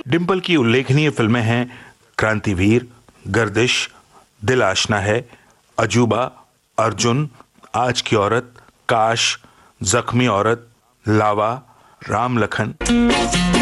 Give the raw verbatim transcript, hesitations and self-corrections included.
डिंपल की उल्लेखनीय फिल्में हैं क्रांतिवीर, गर्दिश, दिल आशना है, अजूबा, अर्जुन, आज की औरत, काश, जख्मी औरत, लावा, राम लखन।